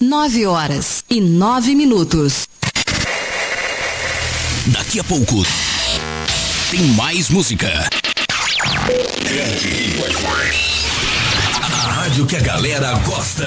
9h09. Daqui a pouco tem mais música. A rádio que a galera gosta.